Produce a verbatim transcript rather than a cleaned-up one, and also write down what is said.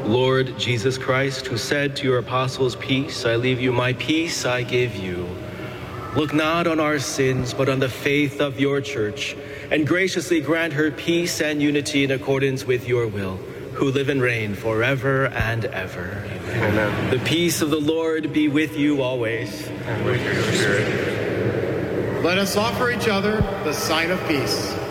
Lord Jesus Christ, who said to your apostles, "Peace I leave you, my peace I give you," look not on our sins, but on the faith of your church, and graciously grant her peace and unity in accordance with your will, who live and reign forever and ever. Amen. Amen. The peace of the Lord be with you always. And with your spirit. Let us offer each other the sign of peace.